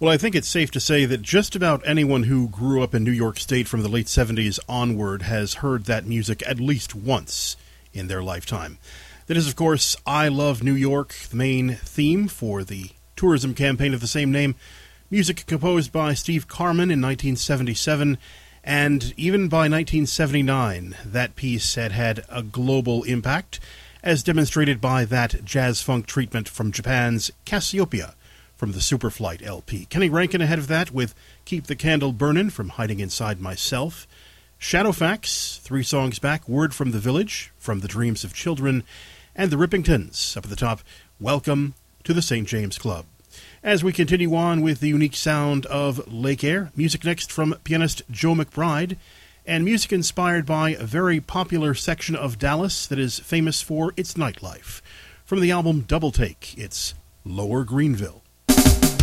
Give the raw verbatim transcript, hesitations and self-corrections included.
Well, I think it's safe to say that just about anyone who grew up in New York State from the late seventies onward has heard that music at least once in their lifetime. That is, of course, I Love New York, the main theme for the tourism campaign of the same name. Music composed by Steve Carman in nineteen seventy-seven, and even by nineteen seventy-nine, that piece had had a global impact, as demonstrated by that jazz-funk treatment from Japan's Cassiopeia from the Superflight L P. Kenny Rankin ahead of that with Keep the Candle Burnin' from Hiding Inside Myself. Shadowfax, three songs back, Word from the Village from The Dreams of Children, and the Rippingtons, up at the top, Welcome to the Saint James Club. As we continue on with the unique sound of Lake Air, music next from pianist Joe McBride, and music inspired by a very popular section of Dallas that is famous for its nightlife. From the album Double Take, it's Lower Greenville.